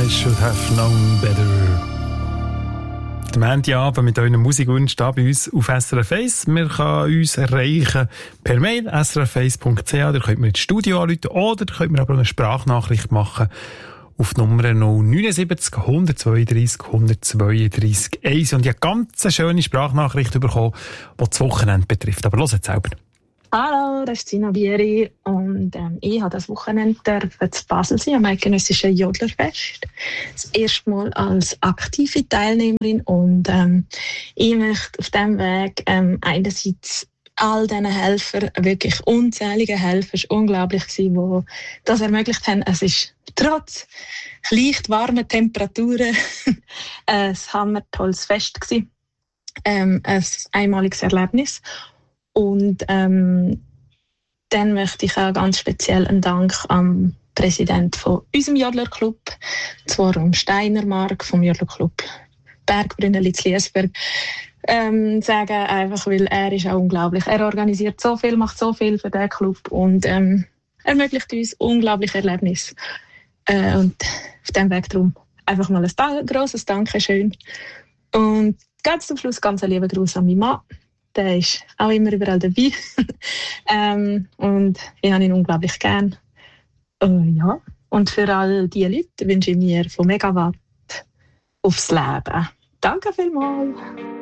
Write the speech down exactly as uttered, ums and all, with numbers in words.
I should have known better. Der Montagabend mit euren Musikwunsch hier bei uns auf S R F eins. Wir können uns erreichen per Mail s r f eins punkt c h. Da könnt ihr ins Studio anrufen oder könnt ihr aber auch eine Sprachnachricht machen auf die Nummer null neun sieben null, eins zwei drei, eins zwei drei eins. Und ich habe eine ganz schöne Sprachnachricht bekommen, die das Wochenende betrifft. Aber hört selber. Hallo, das ist Gina Bieri und ähm, ich habe das Wochenende zu Basel sein, am eidgenössischen Jodlerfest. Das erste Mal als aktive Teilnehmerin und ähm, ich möchte auf diesem Weg ähm, einerseits all diesen Helfern, wirklich unzählige Helfer, es war unglaublich, die das ermöglicht haben. Es ist trotz leicht warmen Temperaturen ein hammertolles Fest gewesen. Ähm, ein einmaliges Erlebnis. Und ähm, dann möchte ich auch ganz speziell einen Dank am Präsidenten von unserem Jodlerclub, zwar am Steinermark vom Jodlerclub Bergbrünneli-Liesberg, ähm, sagen, einfach weil er ist auch unglaublich. Er organisiert so viel, macht so viel für den Club und ähm, ermöglicht uns unglaubliche Erlebnisse. Äh, und auf diesem Weg darum einfach mal ein da- grosses Dankeschön. Und ganz zum Schluss ganz einen lieben Gruß an meinen Mann. Der ist auch immer überall dabei. ähm, und ich habe ihn unglaublich gern. Uh, ja. Und für all diese Leute wünsche ich mir von Megawatt aufs Leben. Danke vielmals.